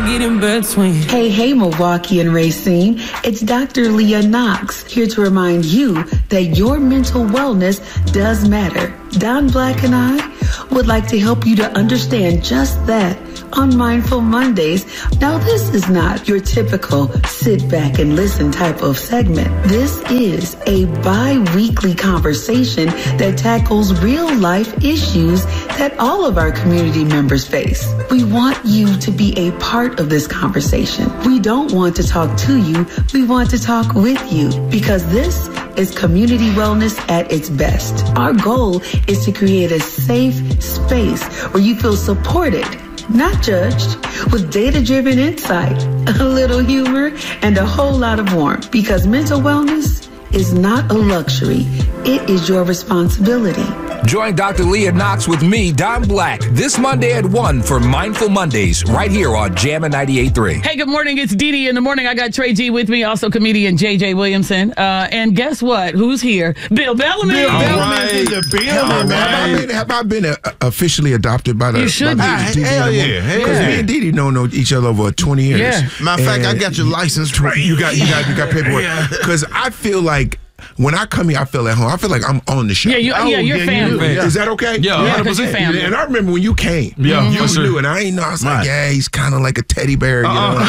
get in between. Hey, Milwaukee and Racine. It's Dr. Leah Knox here to remind you that your mental wellness does matter. Don Black and I would like to help you to understand just that on Mindful Mondays. Now, this is not your typical sit back and listen type of segment. This is a bi-weekly conversation that tackles real life issues that all of our community members face. We want you to be a part of this conversation. We don't want to talk to you. We want to talk with you because this is community wellness at its best. Our goal is to create a safe space where you feel supported, not judged, with data-driven insight, a little humor, and a whole lot of warmth. Because mental wellness is not a luxury. It is your responsibility. Join Dr. Leah Knox with me, Don Black, this Monday at 1 for Mindful Mondays, right here on Jammin' 98.3. Hey, good morning. It's Dee Dee in the morning. I got Trey G with me, also comedian J.J. Williamson. And guess what? Who's here? Bill Bellamy. Bill Bellamy's in the building, man. Have I been officially adopted by the... You should be. Hell yeah. Because me and Dee Dee don't know each other over 20 years. Yeah. Matter of fact, I got your license right. You got paperwork. Because I feel like when I come here, I feel at home. I feel like I'm on the show. Yeah, you're family. Is that okay? Yeah, because you're family. And I remember when you came. Yeah, you knew, and I ain't know. I was like, yeah, he's kind of like a teddy bear, you know.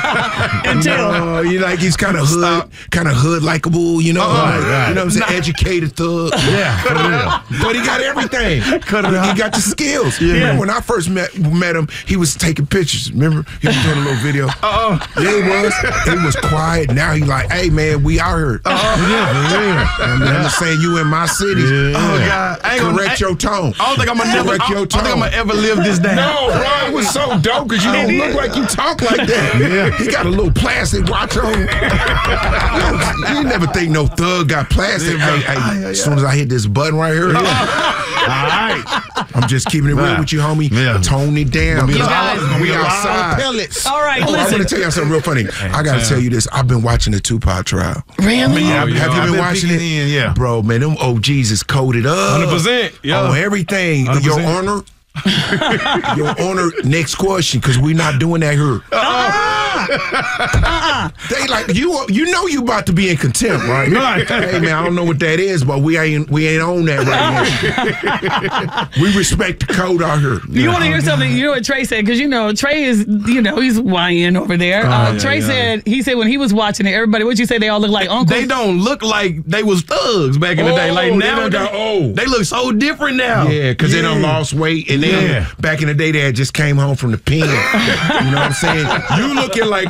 Until you like he's kind of hood likable, you know. Right. You know what I'm saying? Educated thug. Yeah, for real. But he got everything. He got the skills. Yeah. Remember when I first met him, he was taking pictures. Remember? He was doing a little video. Yeah, he was. He was quiet. Now he like, hey man, we out here. I'm just saying you in my city. Yeah. Oh God! Correct your tone. I don't think I'm gonna ever live this down. No, bro, it was so dope because you don't look like you talk like that. Yeah. He got a little plastic watch on. You never think no thug got plastic. Hey, as soon as I hit this button right here. All right. I'm just keeping it real with you, homie. Yeah. Tone it down. We outside. Pellets. all right, I want listen. to tell you something real funny. I got to tell you this. I've been watching the Tupac trial. Really? Have you been watching it? Yeah. Bro, man, them OGs is coded up. 100%. Yeah. On everything. 100%. Your Honor. Your Honor, next question, because we're not doing that here. They like you know you about to be in contempt, right? Right. Hey man, I don't know what that is, but we ain't on that right now. We respect the code out here. You want to hear something? You know what Trey said? Because Trey is, he's YN over there. Trey said when he was watching it, everybody, what'd you say? They all look like uncles? They don't look like they was thugs back in the day. Like now, they look so different now. Yeah, because they done lost weight, and then back in the day, they had just came home from the pen. You know what I'm saying? You looking like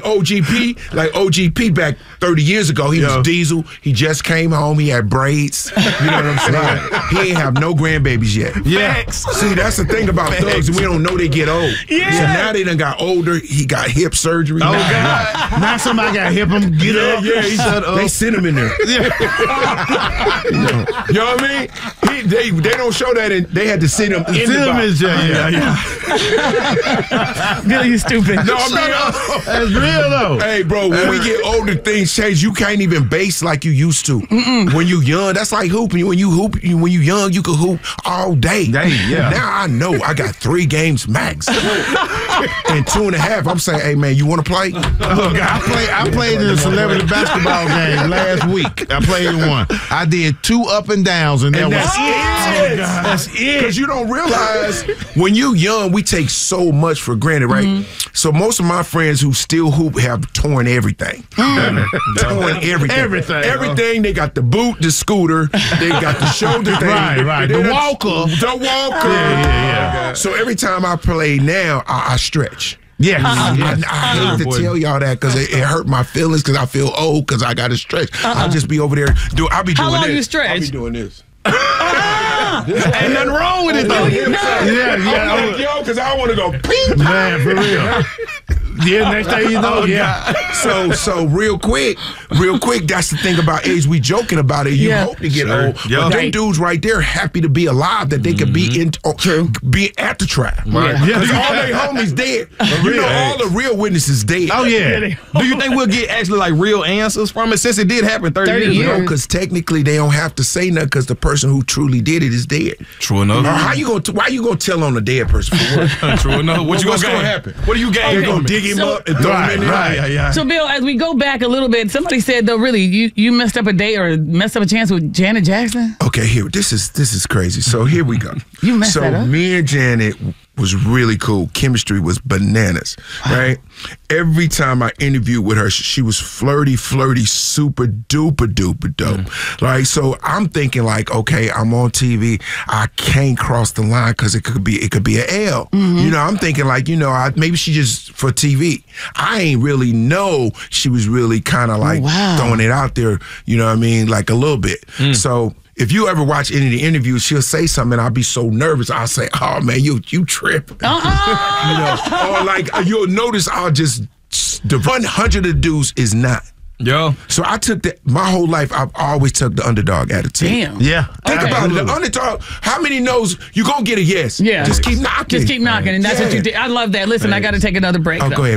OGP back 30 years ago. He was Diesel. He just came home. He had braids. You know what I'm saying? He ain't have no grandbabies yet. Yeah. See, that's the thing about thugs. We don't know they get old. Yeah. So now they done got older. He got hip surgery. Oh, God. Now somebody got to hip him. Get up. Yeah, they sent him in there. Yeah. You know what I mean? They don't show that. They had to send him in the box. Yeah. Billy, you stupid. No, I'm being That's real though. Hey, bro, when we get older, things change. You can't even base like you used to. When you young, that's like hooping. When you young, you can hoop all day. Now I know I got 3 games max. And 2.5, I'm saying, hey man, you want to play? Look, I played in a celebrity basketball game last week. I played one. I did 2 up and downs, and that's it. That's it. Because you don't realize when you young, we take so much for granted, right? So most of my friends who still hoop have torn everything. Torn everything. Everything. They got the boot, the scooter. They got the shoulder thing. Right. The walker. Yeah. So every time I play now, I stretch. Yeah. I hate to tell y'all that because it hurt my feelings because I feel old because I got to stretch. I'll just be over there. I'll be doing this. How long you stretch? I'll be doing this. Ain't nothing wrong with it though. Yeah. Yo, because I want to go peep. Man, for real. Yeah, next thing you know, So real quick, that's the thing about age. We joking about it. You hope to get old. But them dudes right there happy to be alive that they can be be at the trial. Right. Because all their homies dead. All the real witnesses dead. Oh, yeah. Do you think we'll get actually like real answers from it since it did happen 30 years ago? Because technically they don't have to say nothing because the person who truly did it is dead. True enough. Why you gonna tell on a dead person for what? True enough. What's gonna happen? What do you gain? They're gonna dig him up and throw him in there. Yeah. So, Bill, as we go back a little bit, somebody said, though, really, you messed up a date or messed up a chance with Janet Jackson? Okay, here, this is crazy. So here we go. You messed that up? So me and Janet was really cool. Chemistry was bananas, right? Every time I interviewed with her, she was flirty, super duper dope. Right? So I'm thinking like, okay, I'm on TV. I can't cross the line because it could be an L. You know, I'm thinking like, maybe she just for TV. I ain't really know she was really kind of like throwing it out there, you know what I mean? Like a little bit. So if you ever watch any of the interviews, she'll say something and I'll be so nervous. I'll say, oh man, you tripping. Or like you'll notice I'll just, the 100 of dudes is not. Yo. So I took my whole life, I've always took the underdog attitude. Damn. Yeah. Think about it. The underdog, how many knows you gonna get a yes? Yeah. Just keep knocking. Just keep knocking, and that's what you did. I love that. Listen, I got to take another break. Oh, go ahead.